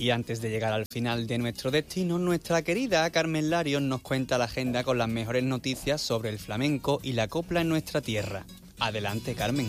Y antes de llegar al final de nuestro destino, nuestra querida Carmen Larios nos cuenta la agenda con las mejores noticias sobre el flamenco y la copla en nuestra tierra. Adelante, Carmen.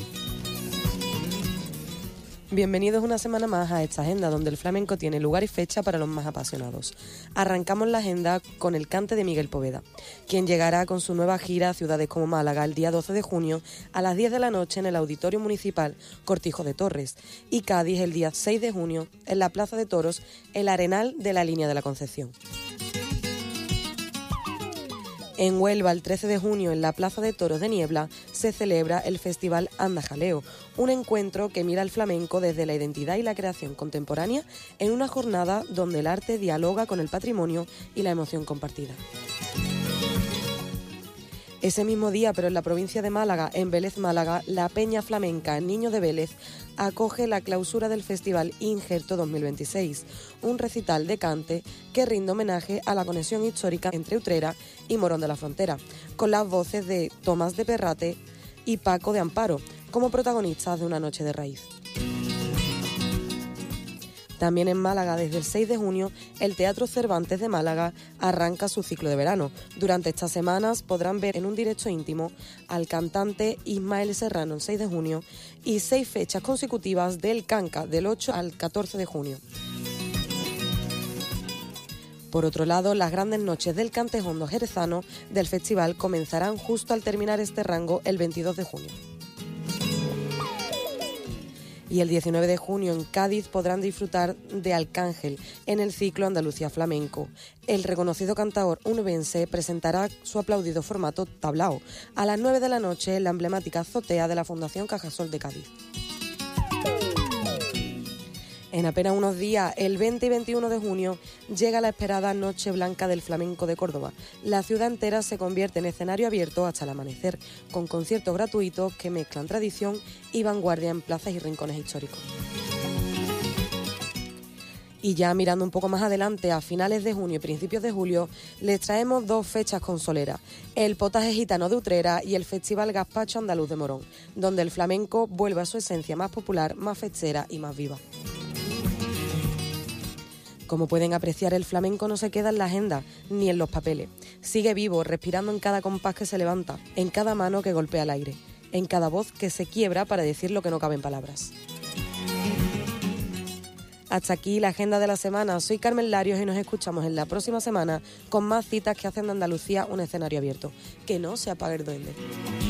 Bienvenidos una semana más a esta agenda donde el flamenco tiene lugar y fecha para los más apasionados. Arrancamos la agenda con el cante de Miguel Poveda, quien llegará con su nueva gira a ciudades como Málaga el día 12 de junio a las 10 de la noche en el Auditorio Municipal Cortijo de Torres y Cádiz el día 6 de junio en la Plaza de Toros, el Arenal de la Línea de la Concepción. En Huelva, el 13 de junio, en la Plaza de Toros de Niebla, se celebra el Festival Anda Jaleo, un encuentro que mira al flamenco desde la identidad y la creación contemporánea en una jornada donde el arte dialoga con el patrimonio y la emoción compartida. Ese mismo día, pero en la provincia de Málaga, en Vélez, Málaga, la Peña Flamenca Niño de Vélez acoge la clausura del Festival Injerto 2026, un recital de cante que rinde homenaje a la conexión histórica entre Utrera y Morón de la Frontera, con las voces de Tomás de Perrate y Paco de Amparo, como protagonistas de una noche de raíz. También en Málaga, desde el 6 de junio, el Teatro Cervantes de Málaga arranca su ciclo de verano. Durante estas semanas podrán ver en un directo íntimo al cantante Ismael Serrano el 6 de junio y 6 fechas consecutivas del Canca, del 8 al 14 de junio. Por otro lado, las grandes noches del Cantejondo jerezano del festival comenzarán justo al terminar este rango el 22 de junio. Y el 19 de junio en Cádiz podrán disfrutar de Arcángel en el ciclo Andalucía Flamenco. El reconocido cantaor onubense presentará su aplaudido formato tablao a las 9 de la noche en la emblemática azotea de la Fundación Cajasol de Cádiz. En apenas unos días, el 20 y 21 de junio, llega la esperada Noche Blanca del Flamenco de Córdoba. La ciudad entera se convierte en escenario abierto hasta el amanecer, con conciertos gratuitos que mezclan tradición y vanguardia en plazas y rincones históricos. Y ya mirando un poco más adelante, a finales de junio y principios de julio, les traemos 2 fechas consoleras, el Potaje Gitano de Utrera y el Festival Gazpacho Andaluz de Morón, donde el flamenco vuelve a su esencia más popular, más festera y más viva. Como pueden apreciar, el flamenco no se queda en la agenda ni en los papeles. Sigue vivo, respirando en cada compás que se levanta, en cada mano que golpea el aire, en cada voz que se quiebra para decir lo que no cabe en palabras. Hasta aquí la agenda de la semana. Soy Carmen Larios y nos escuchamos en la próxima semana con más citas que hacen de Andalucía un escenario abierto. Que no se apague el duende.